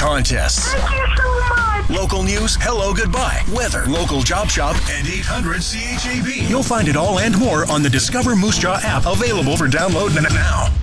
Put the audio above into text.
contests. Thank you so much. Local news, hello, goodbye, weather, local job shop, and 800 CHAB. You'll find it all and more on the Discover Moose Jaw app, available for download now.